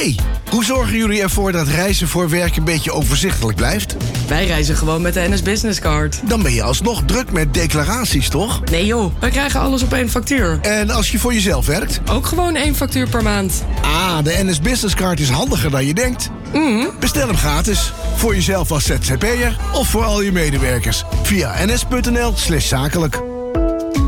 Hey, hoe zorgen jullie ervoor dat reizen voor werk een beetje overzichtelijk blijft? Wij reizen gewoon met de NS Business Card. Dan ben je alsnog druk met declaraties, toch? Nee joh, wij krijgen alles op één factuur. En als je voor jezelf werkt? Ook gewoon 1 factuur per maand. Ah, de NS Business Card is handiger dan je denkt. Bestel hem gratis. Voor jezelf als ZZP'er of voor al je medewerkers. Via ns.nl/zakelijk.